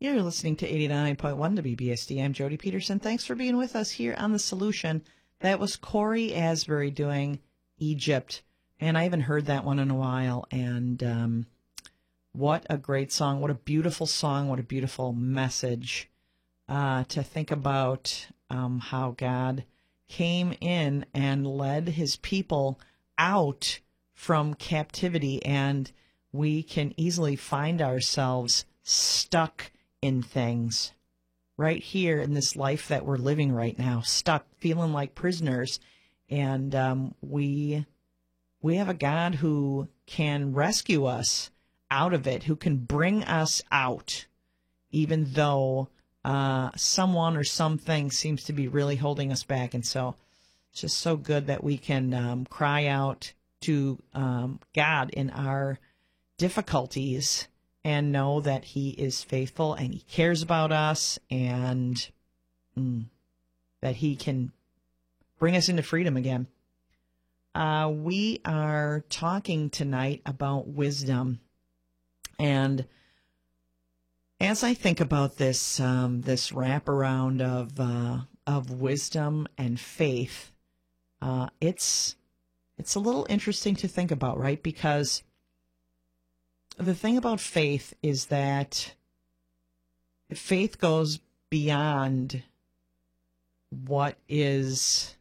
You're listening to 89.1 WBSD. I'm Jody Peterson. Thanks for being with us here on The Solution. That was Corey Asbury doing Egypt, and I haven't heard that one in a while. And what a great song. What a beautiful song. What a beautiful message to think about how God came in and led his people out from captivity, and we can easily find ourselves stuck in things right here in this life that we're living right now, stuck, feeling like prisoners. And we have a God who can rescue us out of it, who can bring us out, even though someone or something seems to be really holding us back. And so it's just so good that we can cry out to God in our difficulties and know that he is faithful and he cares about us, and that he can bring us into freedom again. We are talking tonight about wisdom. And as I think about this this wraparound of wisdom and faith, it's a little interesting to think about, right? Because the thing about faith is that faith goes beyond what is,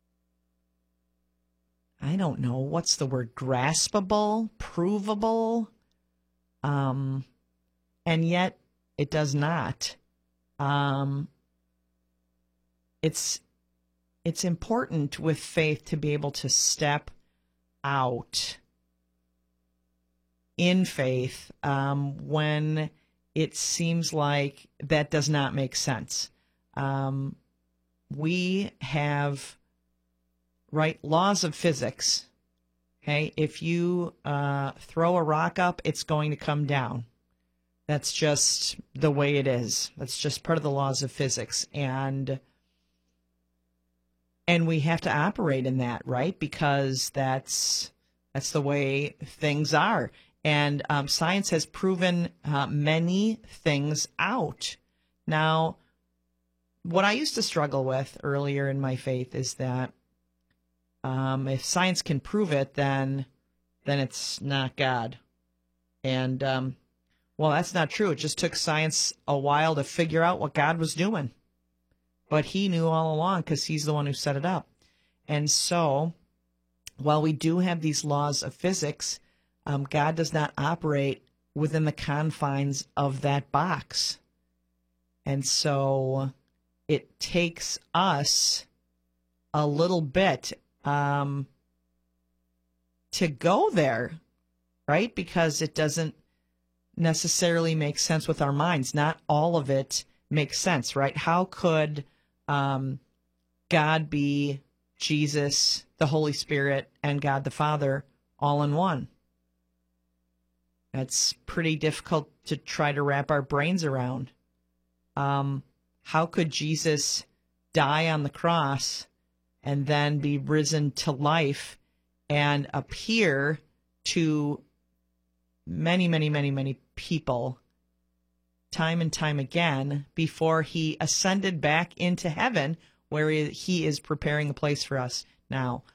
I don't know, what's the word, graspable, provable, and yet it does not. It's important with faith to be able to step out in faith when it seems like that does not make sense. We have, right, laws of physics. Okay, if you throw a rock up, it's going to come down. That's just the way it is. That's just part of the laws of physics. And we have to operate in that, right? Because that's the way things are. And science has proven many things out. Now, what I used to struggle with earlier in my faith is that if science can prove it, then it's not God. And, well, that's not true. It just took science a while to figure out what God was doing. But he knew all along because he's the one who set it up. And so, while we do have these laws of physics, God does not operate within the confines of that box. And so it takes us a little bit to go there, right? Because it doesn't necessarily make sense with our minds. Not all of it makes sense, right? How could God be Jesus, the Holy Spirit, and God the Father all in one? That's pretty difficult to try to wrap our brains around. How could Jesus die on the cross and then be risen to life and appear to many, many, many, many people time and time again before he ascended back into heaven, where he is preparing a place for us now?